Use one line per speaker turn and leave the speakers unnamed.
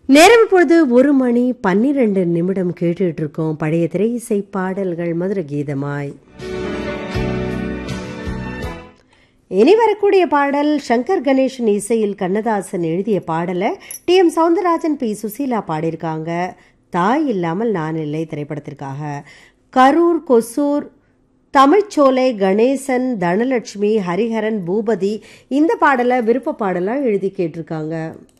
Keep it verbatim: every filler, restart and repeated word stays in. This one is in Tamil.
நேரம் இப்பொழுது ஒரு மணி பன்னிரண்டு நிமிடம் கேட்டுட்டு இருக்கோம். பழைய திரை இசை பாடல்கள் மதுர கீதமாய். இனி வரக்கூடிய பாடல் சங்கர் கணேசன் இசையில் கண்ணதாசன் எழுதிய பாடலை D M Soundararajan, B Susheela பாடியிருக்காங்க. தாய் இல்லாமல் நான் இல்லை திரைப்படத்திற்காக. கரூர், கொசூர், தமிழ்ச்சோலை, கணேசன், தனலட்சுமி, ஹரிஹரன், பூபதி இந்த பாடலை விருப்ப பாடலாக எழுதி கேட்டிருக்காங்க.